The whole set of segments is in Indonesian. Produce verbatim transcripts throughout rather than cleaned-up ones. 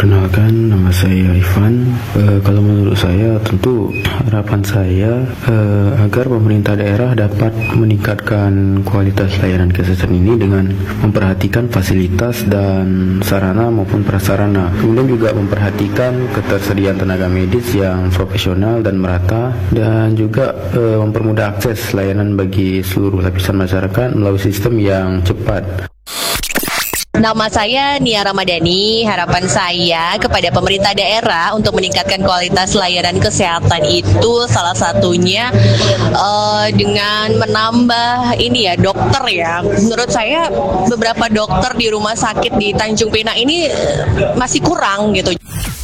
Perkenalkan, nama saya Ivan. E, kalau menurut saya, tentu harapan saya e, agar pemerintah daerah dapat meningkatkan kualitas layanan kesehatan ini dengan memperhatikan fasilitas dan sarana maupun prasarana. Kemudian juga memperhatikan ketersediaan tenaga medis yang profesional dan merata, dan juga e, mempermudah akses layanan bagi seluruh lapisan masyarakat melalui sistem yang cepat. Nama saya Nia Ramadhani. Harapan saya kepada pemerintah daerah untuk meningkatkan kualitas layanan kesehatan itu salah satunya uh, dengan menambah ini ya dokter ya. Menurut saya beberapa dokter di rumah sakit di Tanjung Pinang ini masih kurang gitu.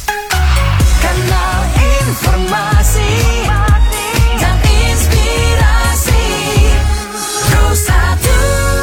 Kanal informasi dan inspirasi Terus Satu.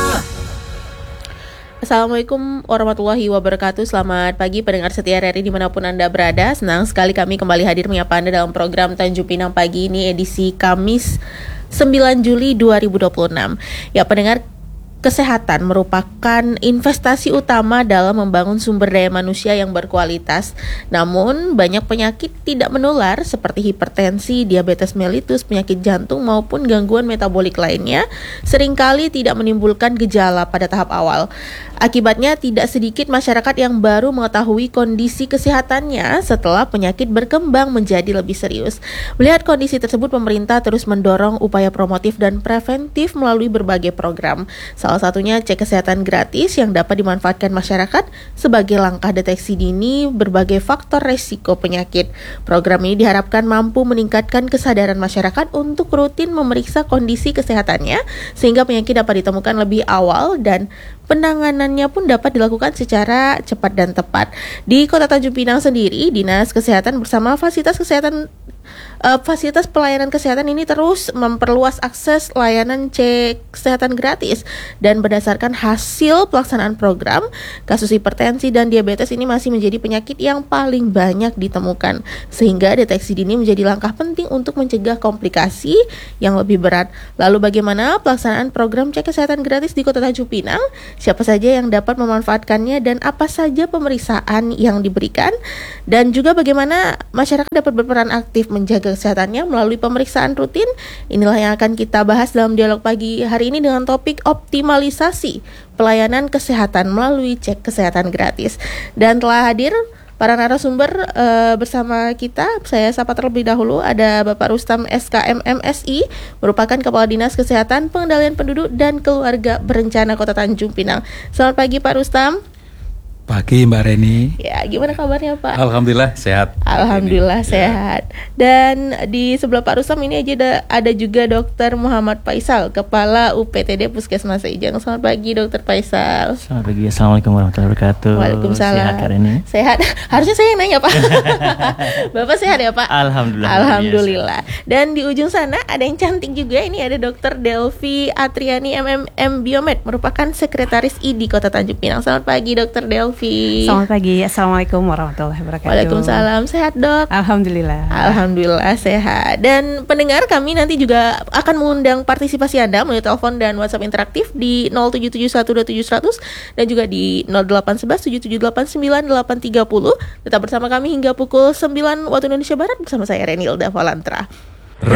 Assalamualaikum warahmatullahi wabarakatuh. Selamat pagi pendengar setia R R I dimanapun Anda berada. Senang sekali kami kembali hadir menyapa Anda dalam program Tanjung Pinang Pagi ini, edisi Kamis sembilan Juli dua ribu dua puluh enam. Ya pendengar, kesehatan merupakan investasi utama dalam membangun sumber daya manusia yang berkualitas. Namun, banyak penyakit tidak menular seperti hipertensi, diabetes mellitus, penyakit jantung maupun gangguan metabolik lainnya seringkali tidak menimbulkan gejala pada tahap awal. Akibatnya, tidak sedikit masyarakat yang baru mengetahui kondisi kesehatannya setelah penyakit berkembang menjadi lebih serius. Melihat kondisi tersebut, pemerintah terus mendorong upaya promotif dan preventif melalui berbagai program. Salah satunya cek kesehatan gratis yang dapat dimanfaatkan masyarakat sebagai langkah deteksi dini berbagai faktor resiko penyakit. Program ini diharapkan mampu meningkatkan kesadaran masyarakat untuk rutin memeriksa kondisi kesehatannya sehingga penyakit dapat ditemukan lebih awal dan penanganannya pun dapat dilakukan secara cepat dan tepat. Di Kota Tanjung Pinang sendiri, Dinas Kesehatan bersama fasilitas kesehatan Uh, fasilitas pelayanan kesehatan ini terus memperluas akses layanan cek kesehatan gratis, dan berdasarkan hasil pelaksanaan program, kasus hipertensi dan diabetes ini masih menjadi penyakit yang paling banyak ditemukan, sehingga deteksi dini menjadi langkah penting untuk mencegah komplikasi yang lebih berat. Lalu bagaimana pelaksanaan program cek kesehatan gratis di Kota Tanjung Pinang? Siapa saja yang dapat memanfaatkannya dan apa saja pemeriksaan yang diberikan? Dan juga bagaimana masyarakat dapat berperan aktif menjaga kesehatannya melalui pemeriksaan rutin? Inilah yang akan kita bahas dalam dialog pagi hari ini dengan topik optimalisasi pelayanan kesehatan melalui cek kesehatan gratis. Dan telah hadir para narasumber uh, bersama kita. Saya sapa terlebih dahulu, ada Bapak Rustam S K M M S I, merupakan Kepala Dinas Kesehatan, Pengendalian Penduduk dan Keluarga Berencana Kota Tanjung Pinang. Selamat pagi Pak Rustam. Pagi Mbak Reni. Ya, gimana kabarnya Pak? Alhamdulillah sehat. Alhamdulillah ini. sehat. Ya. Dan di sebelah Pak Rustam ini aja ada, ada juga Dokter Muhammad Faisal, Kepala U P T D Puskesmas Ijang. Selamat pagi Dokter Faisal. Selamat pagi. Assalamualaikum warahmatullahi wabarakatuh. Waalaikumsalam. Sehat hari ini? Sehat. Harusnya saya yang nanya Pak. Bapak sehat ya Pak? Alhamdulillah. Alhamdulillah. Dan di ujung sana ada yang cantik juga. Ini ada Dokter Delvi Atriani M M M Biomed, merupakan Sekretaris I D Kota Tanjung Pinang. Selamat pagi Dokter Delvi. Selamat pagi, Assalamualaikum warahmatullahi wabarakatuh. Waalaikumsalam, sehat dok? Alhamdulillah. Alhamdulillah sehat. Dan pendengar, kami nanti juga akan mengundang partisipasi Anda melalui telepon dan WhatsApp interaktif di nol tujuh tujuh satu dua tujuh seratus dan juga di nol delapan satu satu tujuh tujuh delapan sembilan delapan tiga nol. Tetap bersama kami hingga pukul sembilan waktu Indonesia Barat bersama saya Renilda Valantra.